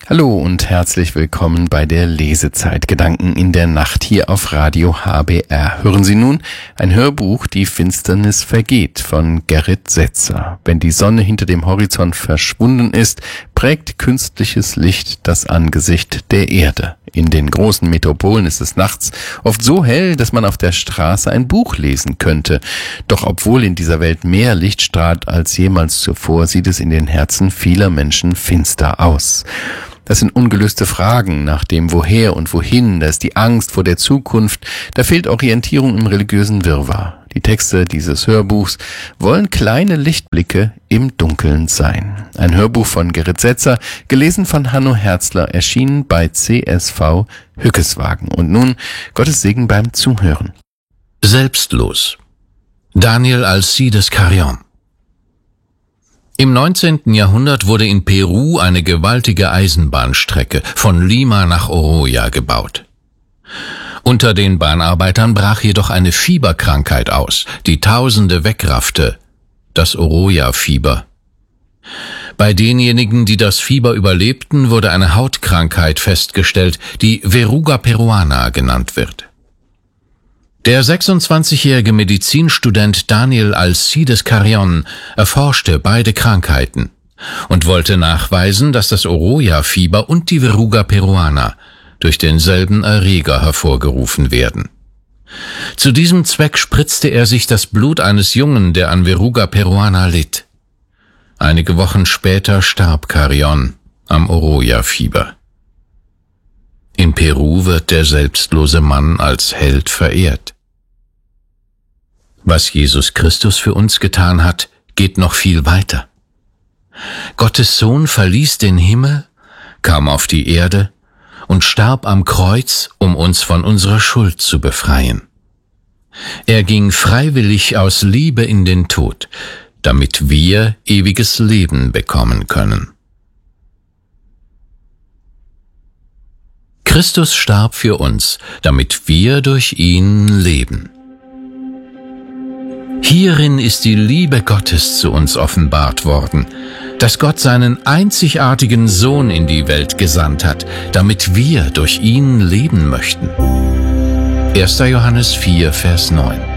Hallo und herzlich willkommen bei der Lesezeit. Gedanken in der Nacht hier auf Radio HBR. Hören Sie nun ein Hörbuch, Die Finsternis vergeht, von Gerrit Setzer. Wenn die Sonne hinter dem Horizont verschwunden ist, prägt künstliches Licht das Angesicht der Erde. In den großen Metropolen ist es nachts oft so hell, dass man auf der Straße ein Buch lesen könnte. Doch obwohl in dieser Welt mehr Licht strahlt als jemals zuvor, sieht es in den Herzen vieler Menschen finster aus. Das sind ungelöste Fragen nach dem Woher und Wohin, da ist die Angst vor der Zukunft, da fehlt Orientierung im religiösen Wirrwarr. Die Texte dieses Hörbuchs wollen kleine Lichtblicke im Dunkeln sein. Ein Hörbuch von Gerrit Setzer, gelesen von Hanno Herzler, erschienen bei CSV Hückeswagen. Und nun Gottes Segen beim Zuhören. Selbstlos. Daniel Alcides Carrión. Im 19. Jahrhundert wurde in Peru eine gewaltige Eisenbahnstrecke von Lima nach Oroya gebaut. Unter den Bahnarbeitern brach jedoch eine Fieberkrankheit aus, die Tausende wegraffte, das Oroya-Fieber. Bei denjenigen, die das Fieber überlebten, wurde eine Hautkrankheit festgestellt, die Verruga peruana genannt wird. Der 26-jährige Medizinstudent Daniel Alcides Carrión erforschte beide Krankheiten und wollte nachweisen, dass das Oroya-Fieber und die Verruga peruana durch denselben Erreger hervorgerufen werden. Zu diesem Zweck spritzte er sich das Blut eines Jungen, der an Verruga peruana litt. Einige Wochen später starb Carrión am Oroya-Fieber. In Peru wird der selbstlose Mann als Held verehrt. Was Jesus Christus für uns getan hat, geht noch viel weiter. Gottes Sohn verließ den Himmel, kam auf die Erde und starb am Kreuz, um uns von unserer Schuld zu befreien. Er ging freiwillig aus Liebe in den Tod, damit wir ewiges Leben bekommen können. Christus starb für uns, damit wir durch ihn leben. Hierin ist die Liebe Gottes zu uns offenbart worden, dass Gott seinen einzigartigen Sohn in die Welt gesandt hat, damit wir durch ihn leben möchten. 1. Johannes 4, Vers 9.